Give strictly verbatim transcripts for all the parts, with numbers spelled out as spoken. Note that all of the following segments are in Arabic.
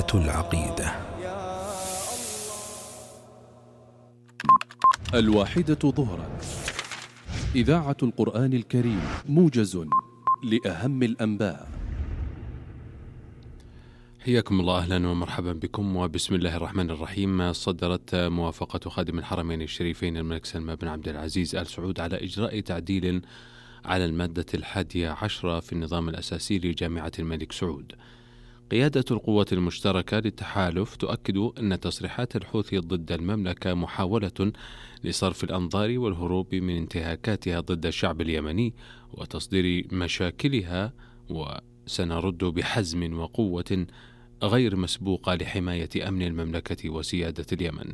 إذاعة العقيدة. الواحدة ظهرا، إذاعة القرآن الكريم، موجز لأهم الأنباء. حياكم الله، أهلا ومرحبا بكم، وبسم الله الرحمن الرحيم. صدرت موافقة خادم الحرمين الشريفين الملك سلمان بن عبد العزيز آل سعود على إجراء تعديل على المادة الحادية عشرة في النظام الأساسي لجامعة الملك سعود. قيادة القوة المشتركة للتحالف تؤكد أن تصريحات الحوثي ضد المملكة محاولة لصرف الأنظار والهروب من انتهاكاتها ضد الشعب اليمني وتصدير مشاكلها، وسنرد بحزم وقوة غير مسبوقة لحماية أمن المملكة وسيادة اليمن.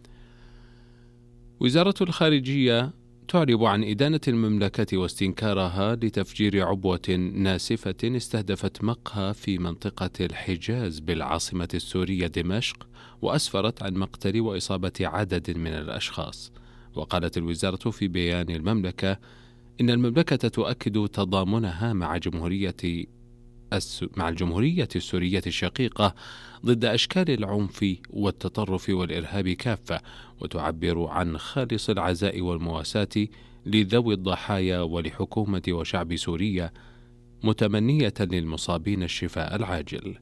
وزارة الخارجية تعرب عن إدانة المملكة واستنكارها لتفجير عبوة ناسفة استهدفت مقهى في منطقة الحجاز بالعاصمة السورية دمشق، وأسفرت عن مقتل وإصابة عدد من الأشخاص. وقالت الوزارة في بيان المملكة إن المملكة تؤكد تضامنها مع جمهورية مع الجمهورية السورية الشقيقة ضد أشكال العنف والتطرف والإرهاب كافة، وتعبر عن خالص العزاء والمواساة لذوي الضحايا ولحكومة وشعب سوريا، متمنية للمصابين الشفاء العاجل.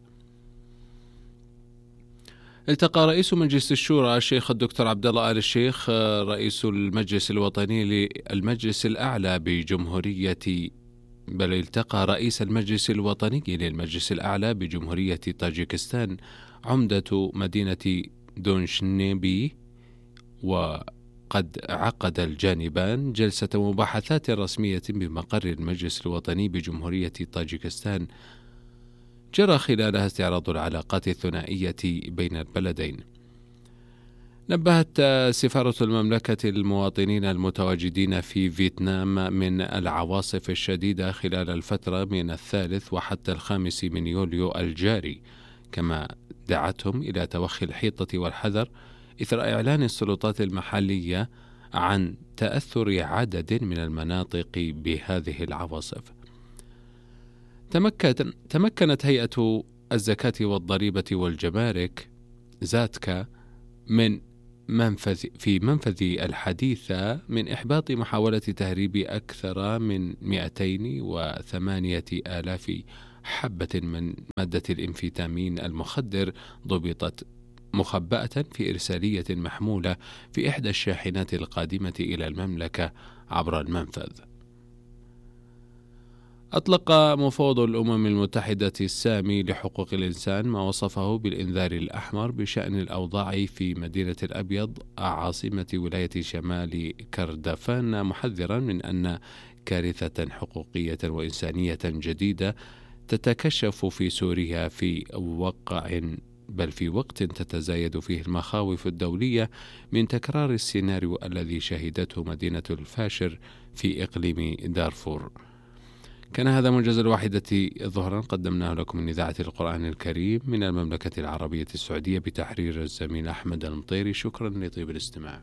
التقى رئيس مجلس الشورى الشيخ الدكتور عبد الله آل الشيخ رئيس المجلس الوطني للمجلس الأعلى بجمهورية بل التقى رئيس المجلس الوطني للمجلس الأعلى بجمهورية طاجيكستان عمدة مدينة دونشنبي، وقد عقد الجانبان جلسة مباحثات رسمية بمقر المجلس الوطني بجمهورية طاجيكستان جرى خلالها استعراض العلاقات الثنائية بين البلدين. نبهت سفارة المملكة المواطنين المتواجدين في فيتنام من العواصف الشديدة خلال الفترة من الثالث وحتى الخامس من يوليو الجاري، كما دعتهم إلى توخي الحيطة والحذر إثر إعلان السلطات المحلية عن تأثر عدد من المناطق بهذه العواصف. تمكنت هيئة الزكاة والضريبة والجمارك زاتكا من منفذ في منفذ الحديثة من إحباط محاولة تهريب أكثر من مئتين وثمانية آلاف حبة من مادة الإنفيتامين المخدر ضبطت مخبأة في إرسالية محمولة في إحدى الشاحنات القادمة إلى المملكة عبر المنفذ. أطلق مفوض الأمم المتحدة السامي لحقوق الإنسان ما وصفه بالإنذار الأحمر بشأن الأوضاع في مدينة الأبيض عاصمة ولاية شمال كردفان، محذرا من أن كارثة حقوقية وإنسانية جديدة تتكشف في سوريا في وقع بل في وقت تتزايد فيه المخاوف الدولية من تكرار السيناريو الذي شهدته مدينة الفاشر في إقليم دارفور. كان هذا موجز الواحدة ظهرا قدمناه لكم من إذاعة القرآن الكريم من المملكة العربية السعودية بتحرير الزميل أحمد المطيري. شكرا لطيب الاستماع.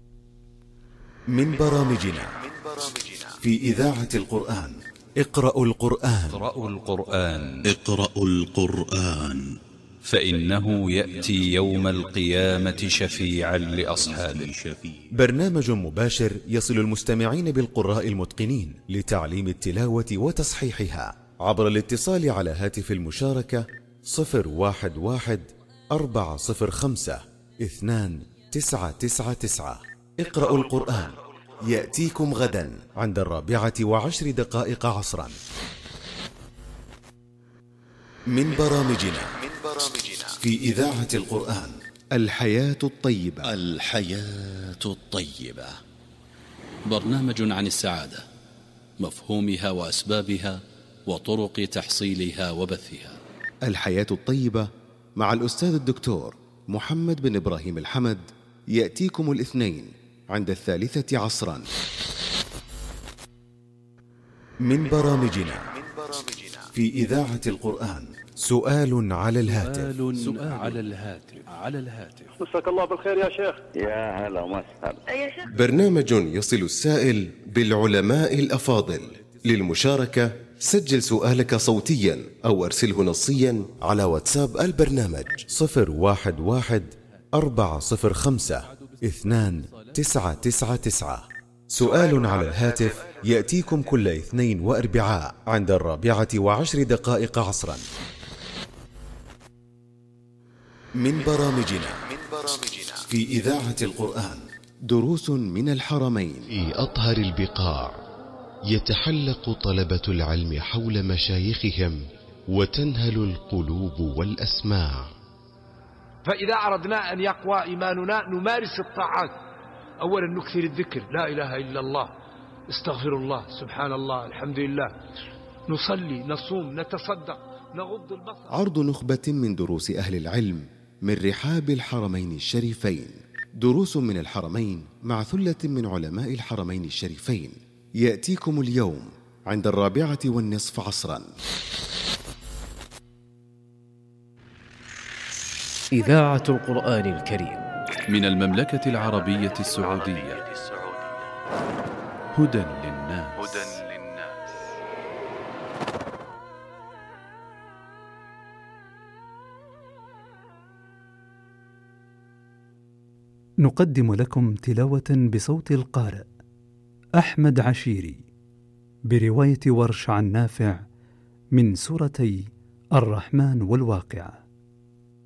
من برامجنا في إذاعة القرآن، اقرأوا القرآن اقرأوا القرآن اقرأوا القرآن فإنه يأتي يوم القيامة شفيعا لأصحابه. برنامج مباشر يصل المستمعين بالقراء المتقنين لتعليم التلاوة وتصحيحها عبر الاتصال على هاتف المشاركة صفر واحد واحد أربعة صفر خمسة اثنان تسعة تسعة تسعة. اقرأوا القرآن يأتيكم غدا عند الرابعة وعشر دقائق عصرا. من برامجنا في إذاعة القرآن الحياة الطيبة. الحياة الطيبة برنامج عن السعادة، مفهومها وأسبابها وطرق تحصيلها وبثها. الحياة الطيبة مع الأستاذ الدكتور محمد بن إبراهيم الحمد يأتيكم الاثنين عند الثالثة عصرا. من برامجنا في إذاعة القرآن سؤال على الهاتف. سؤال على الهاتف على الهاتف مساك الله بالخير يا شيخ. يا هلا وسهلا يا شيخ. برنامج يصل السائل بالعلماء الأفاضل. للمشاركة سجل سؤالك صوتيا أو أرسله نصيا على واتساب البرنامج صفر واحد واحد أربعة صفر خمسة اثنان تسعة تسعة تسعة. سؤال على الهاتف يأتيكم كل اثنين وأربعاء عند الرابعة وعشر دقائق عصرا. من برامجنا في إذاعة القرآن دروس من الحرمين. في أطهر البقاع يتحلق طلبة العلم حول مشايخهم وتنهل القلوب والأسماع. فإذا أردنا أن يقوى إيماننا نمارس الطاعات. أولا نكثر الذكر، لا إله إلا الله، استغفر الله، سبحان الله، الحمد لله، نصلي، نصوم، نتصدق، نغض البصر. عرض نخبة من دروس أهل العلم من رحاب الحرمين الشريفين. دروس من الحرمين مع ثلة من علماء الحرمين الشريفين يأتيكم اليوم عند الرابعة والنصف عصرا. إذاعة القرآن الكريم من المملكة العربية السعودية. هدى للناس. نقدم لكم تلاوة بصوت القارئ أحمد عشيري برواية ورش عن نافع من سورتي الرحمن والواقعة.